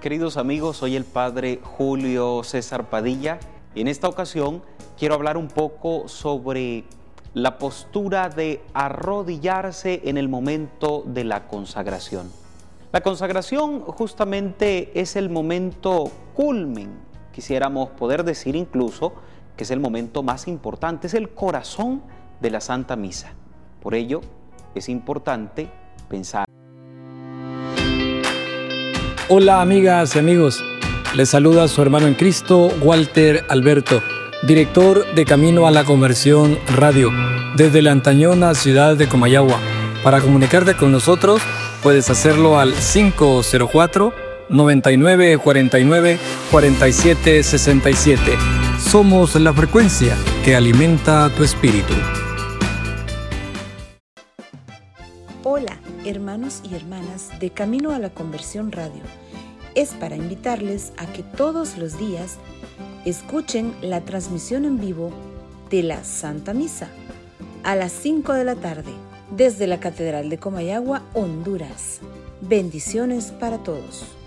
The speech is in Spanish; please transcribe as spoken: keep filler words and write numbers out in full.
queridos amigos, soy el Padre Julio César Padilla y en esta ocasión quiero hablar un poco sobre la postura de arrodillarse en el momento de la consagración. La consagración justamente es el momento culmen, quisiéramos poder decir incluso que es el momento más importante, es el corazón de la Santa Misa. Por ello es importante pensar. Hola amigas y amigos, les saluda su hermano en Cristo, Walter Alberto, director de Camino a la Conversión Radio, desde la antañona ciudad de Comayagua. Para comunicarte con nosotros, puedes hacerlo al cinco cero cuatro, noventa y nueve, cuarenta y nueve, cuarenta y siete, sesenta y siete. Somos la frecuencia que alimenta tu espíritu. Hola, hermanos y hermanas de Camino a la Conversión Radio. Es para invitarles a que todos los días escuchen la transmisión en vivo de la Santa Misa a las cinco de la tarde desde la Catedral de Comayagua, Honduras. Bendiciones para todos.